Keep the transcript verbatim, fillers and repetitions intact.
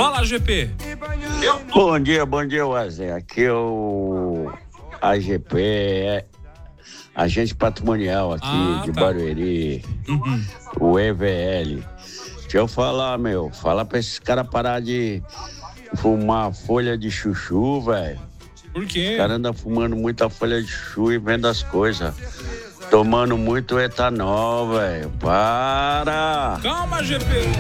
Fala, G P. Bom dia, bom dia, Wesley. Aqui é o A G P, agente patrimonial aqui Ah, de tá. Barueri, Uhum. o E V L. Deixa eu falar, meu, fala pra esses caras parar de fumar folha de chuchu, velho. Por quê? Os caras andam fumando muita folha de chuchu e vendo as coisas. Tomando muito etanol, velho. Para! Calma, G P.